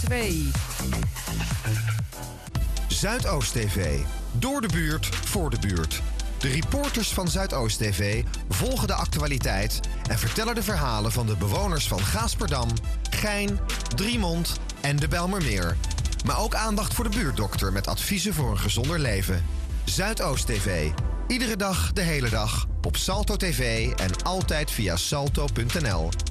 2. Zuidoost TV. Door de buurt, voor de buurt. De reporters van Zuidoost TV volgen de actualiteit en vertellen de verhalen van de bewoners van Gaasperdam, Gein, Driemond en de Bijlmermeer. Maar ook aandacht voor de buurtdokter met adviezen voor een gezonder leven. Zuidoost TV. Iedere dag, de hele dag. Op Salto TV en altijd via salto.nl.